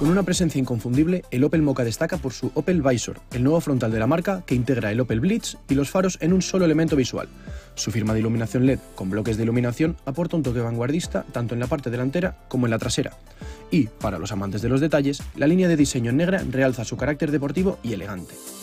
Con una presencia inconfundible, el Opel Mokka destaca por su Opel Vizor, el nuevo frontal de la marca que integra el Opel Blitz y los faros en un solo elemento visual. Su firma de iluminación LED con bloques de iluminación aporta un toque vanguardista tanto en la parte delantera como en la trasera. Y, para los amantes de los detalles, la línea de diseño en negra realza su carácter deportivo y elegante.